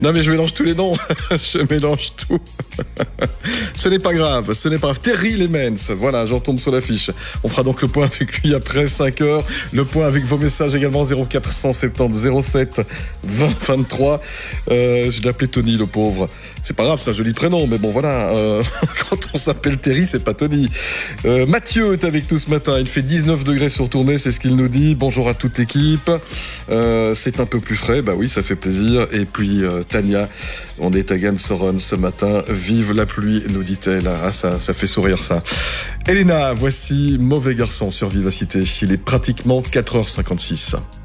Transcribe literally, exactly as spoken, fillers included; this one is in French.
Non mais je mélange tous les noms, je mélange tout. Ce n'est pas grave, ce n'est pas grave. Terry Lemens, voilà, j'en tombe sur l'affiche. On fera donc le point avec lui après cinq heures. Le point avec vos messages également, zéro quatre cent soixante-dix zéro sept vingt vingt-trois. Euh, je l'ai appelé Tony, le pauvre. C'est pas grave, c'est un joli prénom, mais bon voilà, euh, quand on s'appelle Terry, c'est pas Tony. Euh, Mathieu est avec nous ce matin, il fait dix-neuf degrés sur Tournai, c'est ce qu'il nous dit. Bonjour à toute l'équipe. Euh, c'est un peu plus frais, bah oui, ça fait plaisir. Et puis euh, Tania, on est à Gansoron ce matin. Vive la pluie, nous dit-elle. Ah, ça, ça fait sourire, ça. Elena, voici Mauvais garçon sur Vivacité. Il est pratiquement quatre heures cinquante-six.